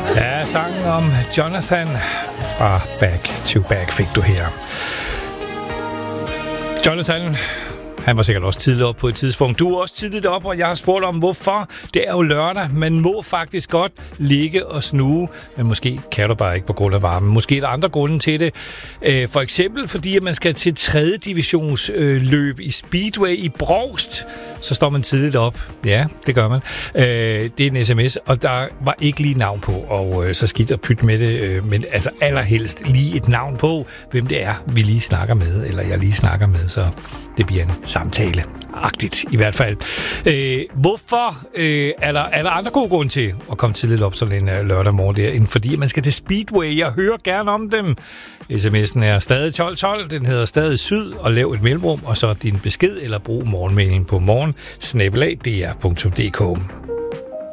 Ja, sangen om Jonathan fra Back to Back fik du her. Jonathan, han var sikkert også tidligt op på et tidspunkt. Du er også tidligt op, og jeg har spurgt om, hvorfor. Det er jo lørdag. Man må faktisk godt ligge og snue, men måske kan du bare ikke på grund af varmen. Måske er der andre grunde til det. For eksempel fordi, at man skal til 3. divisionsløb i Speedway i Brovst. Så står man tidligt op. Ja, det gør man. Det er en sms, og der var ikke lige navn på, og så skidt og pyt med det. Men altså allerhelst lige et navn på, hvem det er, vi lige snakker med, eller jeg lige snakker med, så det bliver en samtale-agtigt i hvert fald. Hvorfor er der andre gode grunde til at komme tidligt op sådan en lørdag morgen der, end fordi man skal til Speedway? Jeg hører gerne om dem. SMS'en er stadig 1212, den hedder stadig syd, og lav et mellemrum, og så din besked, eller brug morgenmailen på morgen@dr.dk.